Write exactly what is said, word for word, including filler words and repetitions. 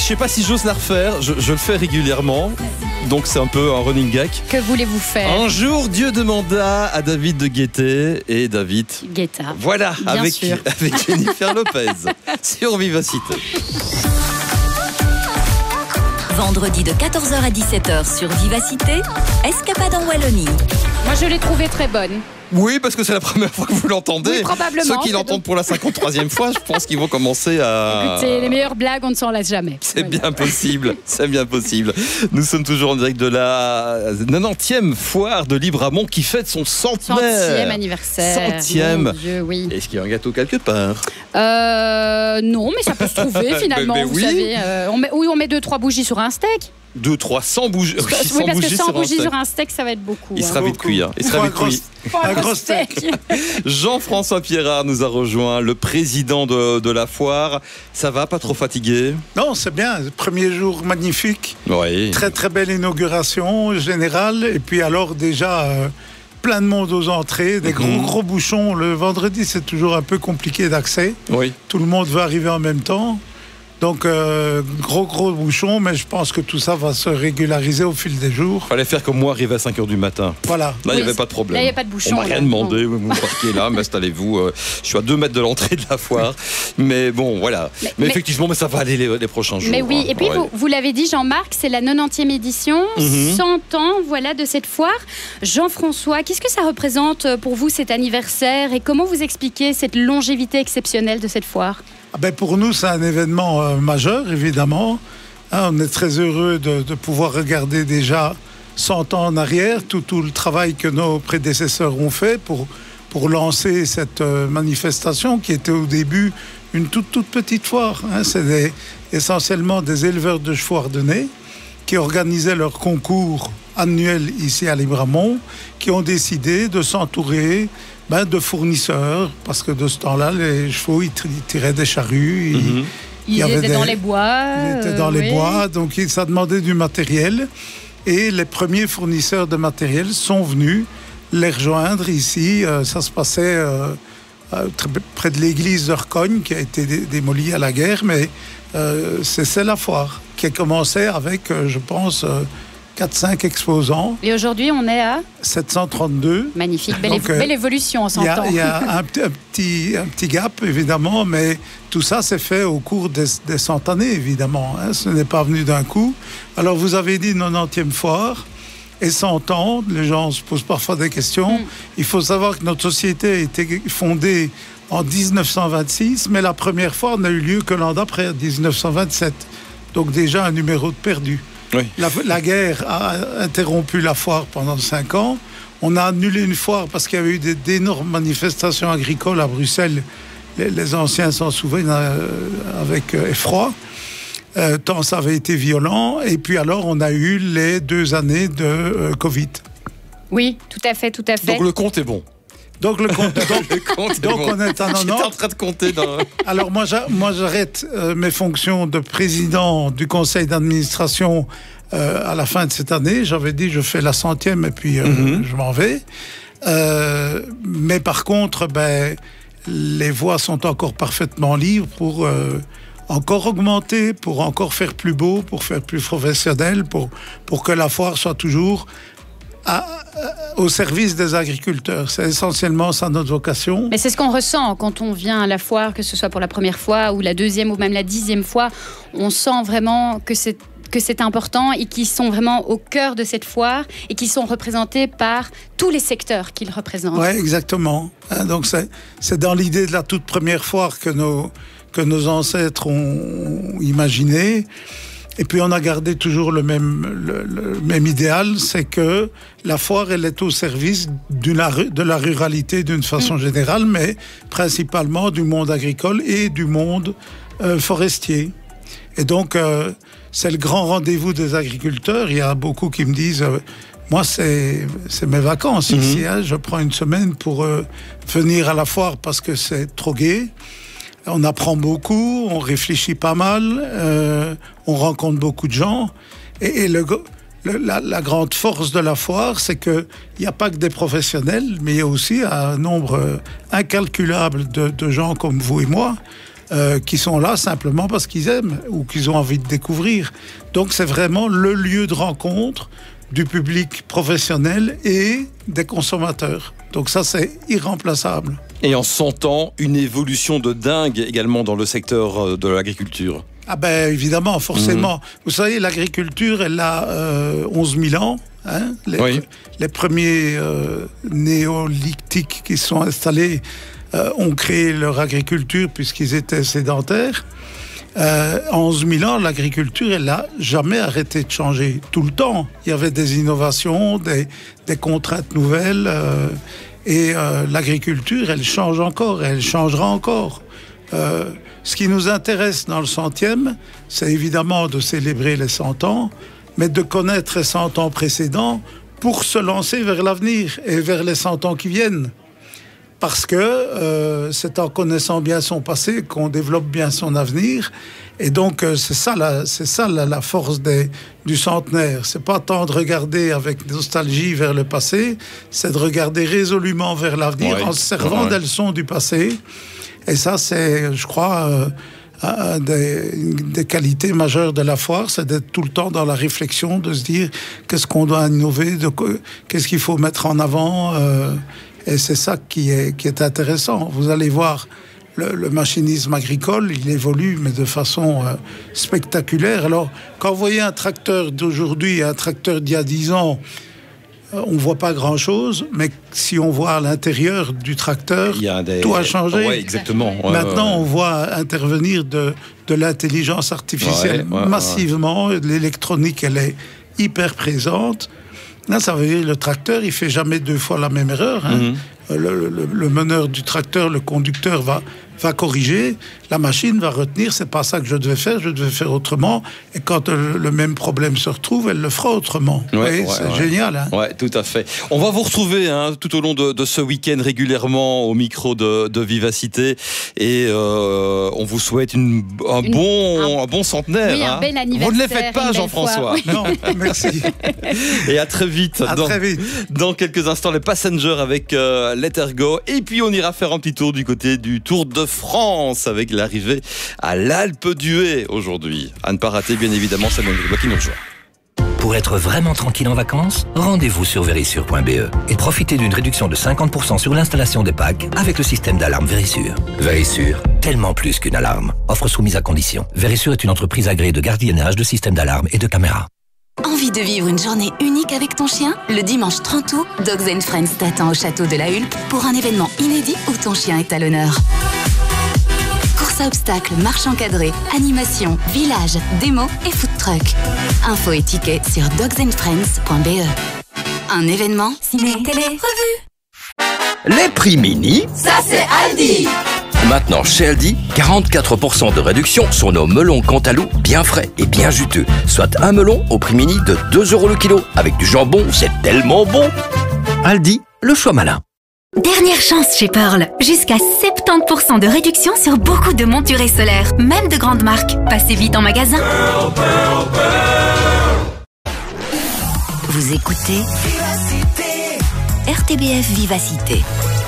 sais pas si j'ose la refaire, je, je le fais régulièrement, donc c'est un peu un running gag. Que voulez-vous faire? Un jour, Dieu demanda à David de guetter, et David... Guetta. Voilà, Bien avec, sûr. avec Jennifer Lopez, sur Vivacité. Vendredi de quatorze heures à dix-sept heures sur Vivacité, Escapade en Wallonie. Moi, je l'ai trouvée très bonne. Oui, parce que c'est la première fois que vous l'entendez. Oui, probablement. Ceux qui l'entendent pour la cinquantatroisième fois, je pense qu'ils vont commencer à... Écoutez, les meilleures blagues, on ne s'en lasse jamais. C'est Voilà. bien possible, c'est bien possible. Nous sommes toujours en direct de la quatre-vingt-dix-neuvième foire de Libramont qui fête son centenaire. Centième anniversaire. Centième. Mon Dieu, oui. Est-ce qu'il y a un gâteau quelque part? Euh, non, mais ça peut se trouver finalement, Mais- mais vous oui. savez. Euh, on met, oui, on met deux, trois bougies sur un steak. Deux, trois, cent bougies. oui, parce que bougies cent sur un bougies steak. sur un steak, ça va être beaucoup. Il hein. sera vite cuit. hein. Il sera Faut un vite gros- cuit. Faut un un gros gros steak. Jean-François Pierrard nous a rejoint, le président de, de la foire. Ça va, pas trop fatigué? Non, c'est bien. Premier jour magnifique. Oui. Très très belle inauguration générale. Et puis alors déjà euh, plein de monde aux entrées, des gros Mhm. gros bouchons. Le vendredi, c'est toujours un peu compliqué d'accès. Oui. Tout le monde veut arriver en même temps. Donc euh, gros gros bouchons, mais je pense que tout ça va se régulariser au fil des jours. Fallait faire comme moi, arriver à cinq heures du matin. Voilà. Là, il n'y Oui, avait pas de problème. là, il y a pas de bouchon, On m'a là. rien demandé. Vous vous parquez là, mais installez-vous. euh, Je suis à deux mètres de l'entrée de la foire. Mais bon, voilà. Mais, Mais- effectivement, mais ça va aller les, les prochains jours. Mais oui, hein. et puis Ouais. vous, vous l'avez dit, Jean-Marc, c'est la quatre-vingt-dixième édition, Mhm. cent ans voilà, de cette foire. Jean-François, qu'est-ce que ça représente pour vous cet anniversaire et comment vous expliquez cette longévité exceptionnelle de cette foire? Ah ben pour nous, c'est un événement euh, majeur, évidemment. Hein, on est très heureux de, de pouvoir regarder déjà cent ans en arrière, tout, tout le travail que nos prédécesseurs ont fait pour, pour lancer cette euh, manifestation qui était au début une toute, toute petite foire. Hein. C'est des- essentiellement des éleveurs de chevaux ardennais qui organisaient leur concours annuel ici à Libramont, qui ont décidé de s'entourer ben, de fournisseurs, parce que de ce temps-là, les chevaux, ils tr- ils tiraient des charrues, ils, Mhm. Ils Il y avait étaient des- dans les bois. ils étaient dans euh, les oui. bois, donc il- ça demandait du matériel. Et les premiers fournisseurs de matériel sont venus les rejoindre ici. Euh, ça se passait euh, euh, très- près de l'église d'Orcogne, qui a été dé- démolie à la guerre, mais euh, c'est c'est la foire qui a commencé avec, euh, je pense, euh, quatre cinq exposants, Et aujourd'hui, on est à... sept cent trente-deux. Magnifique, belle, Donc, évo- euh, belle évolution, on Il y a, s'entend. il y a un, p- un petit, un petit gap, évidemment, mais tout ça s'est fait au cours des, des cent années, évidemment. Hein, ce n'est pas venu d'un coup. Alors, vous avez dit quatre-vingt-dixième foire et cent ans. Les gens se posent parfois des questions. Mm. Il faut savoir que notre société a été fondée en dix-neuf cent vingt-six, mais la première foire n'a eu lieu que l'an d'après, dix-neuf cent vingt-sept. Donc, déjà un numéro de perdu. Oui. La, la guerre a interrompu la foire pendant cinq ans. On a annulé une foire parce qu'il y avait eu des- d'énormes manifestations agricoles à Bruxelles. Les, les anciens s'en souviennent euh, avec euh, effroi. Euh, tant ça avait été violent. Et puis alors, on a eu les deux années de euh, Covid. Oui, tout à fait, tout à fait. Donc le compte est bon. Donc, le compte, donc, Le compte est donc bon. on est en J'étais en quatre-vingt-dix. train de compter dans... Alors moi, j'a- moi j'arrête euh, mes fonctions de président du conseil d'administration euh, à la fin de cette année. J'avais dit je fais la centième et puis euh, Mhm. je m'en vais. Euh, mais par contre, ben, les voies sont encore parfaitement libres pour euh, encore augmenter, pour encore faire plus beau, pour faire plus professionnel, pour, pour que la foire soit toujours à- à- au service des agriculteurs. C'est essentiellement ça notre vocation. Mais c'est ce qu'on ressent quand on vient à la foire, que ce soit pour la première fois ou la deuxième ou même la dixième fois. On sent vraiment que c'est que c'est important et qu'ils sont vraiment au cœur de cette foire et qui sont représentés par tous les secteurs qu'ils représentent. Oui, exactement. Hein, donc c'est, c'est dans l'idée de la toute première foire que nos, que nos ancêtres ont imaginé. Et puis on a gardé toujours le même, le, le même idéal, c'est que la foire, elle est au service d'une, de la ruralité d'une façon générale, mais principalement du monde agricole et du monde euh, forestier. Et donc, euh, c'est le grand rendez-vous des agriculteurs. Il y a beaucoup qui me disent, euh, moi, c'est, c'est mes vacances Mhm. ici. Hein. Je prends une semaine pour euh, venir à la foire parce que c'est trop gai. On apprend beaucoup, on réfléchit pas mal, euh, on rencontre beaucoup de gens. Et, et le, le, la, la grande force de la foire, c'est qu'il n'y a pas que des professionnels, mais il y a aussi un nombre euh, incalculable de, de gens comme vous et moi. euh, qui sont là simplement parce qu'ils aiment ou qu'ils ont envie de découvrir. Donc c'est vraiment le lieu de rencontre du public professionnel et des consommateurs. Donc ça, c'est irremplaçable. Et en cent ans, une évolution de dingue également dans le secteur de l'agriculture. Ah ben évidemment, forcément. Mmh. Vous savez, l'agriculture, elle a euh, onze mille ans. Hein, les, oui. les premiers euh, néolithiques qui sont installés euh, ont créé leur agriculture puisqu'ils étaient sédentaires. Euh, en onze mille ans, l'agriculture, elle n'a jamais arrêté de changer. Tout le temps, il y avait des innovations, des, des contraintes nouvelles. Euh, et euh, l'agriculture, elle change encore, elle changera encore. Euh, ce qui nous intéresse dans le centième, c'est évidemment de célébrer les cent ans, mais de connaître les cent ans précédents pour se lancer vers l'avenir et vers les cent ans qui viennent. Parce que euh, c'est en connaissant bien son passé qu'on développe bien son avenir. Et donc, euh, c'est ça, la, c'est ça la, la force des, du centenaire. C'est pas tant de regarder avec nostalgie vers le passé, c'est de regarder résolument vers l'avenir, ouais, en se servant ouais. des leçons du passé. Et ça, c'est, je crois, euh, un des, une des qualités majeures de la foire, c'est d'être tout le temps dans la réflexion, de se dire qu'est-ce qu'on doit innover, de, qu'est-ce qu'il faut mettre en avant. Euh, Et c'est ça qui est, qui est intéressant. Vous allez voir, le, le machinisme agricole, il évolue, mais de façon euh, spectaculaire. Alors, quand vous voyez un tracteur d'aujourd'hui et un tracteur d'il y a dix ans, euh, on ne voit pas grand-chose, mais si on voit à l'intérieur du tracteur, il y a des... tout a changé. Ouais, exactement. Ouais, Maintenant, ouais, ouais. on voit intervenir de, de l'intelligence artificielle ouais, ouais, massivement. Ouais. L'électronique, elle est hyper présente. Là, ça veut dire que le tracteur, il fait jamais deux fois la même erreur. Hein. Mm-hmm. Le, le, le meneur du tracteur, le conducteur va, va corriger, la machine va retenir, c'est pas ça que je devais faire, je devais faire autrement. Et quand le, le même problème se retrouve, elle le fera autrement. Ouais, ouais, ouais, c'est ouais. génial. Hein. Ouais, tout à fait. On va vous retrouver hein, tout au long de, de ce week-end régulièrement au micro de, de Vivacité. Et euh, on vous souhaite une, un, une, bon, un, un bon centenaire. Oui, hein. un bel anniversaire. Vous ne les faites pas, Jean-François. Oui. Non, merci. Et à très vite. À dans, très vite. Dans quelques instants, les Passengers avec euh, Let Her Go. Et puis, on ira faire un petit tour du côté du Tour de France avec l'arrivée à l'Alpe d'Huez aujourd'hui. À ne pas rater, bien évidemment, c'est Samuel Grégoire qui nous rejoint. Pour être vraiment tranquille en vacances, rendez-vous sur Verisure point b e et profitez d'une réduction de cinquante pour cent sur l'installation des packs avec le système d'alarme Verisure. Verisure, tellement plus qu'une alarme. Offre soumise à condition. Verisure est une entreprise agréée de gardiennage, de système d'alarme et de caméras. Envie de vivre une journée unique avec ton chien? Le dimanche trente août, Dogs and Friends t'attend au château de la Hulpe pour un événement inédit où ton chien est à l'honneur. Course à obstacles, marche encadrée, animation, village, démo et food truck. Infos et tickets sur dogs and friends point b e. Un événement ciné, télé, revue. Les prix mini, ça c'est Aldi. Maintenant chez Aldi, quarante-quatre pour cent de réduction sur nos melons Cantalou bien frais et bien juteux. Soit un melon au prix mini de deux euros le kilo. Avec du jambon, c'est tellement bon. Aldi, le choix malin. Dernière chance chez Pearl. Jusqu'à soixante-dix pour cent de réduction sur beaucoup de monturés solaires, même de grandes marques. Passez vite en magasin. Pearl, Pearl, Pearl. Vous écoutez R T B F Vivacité.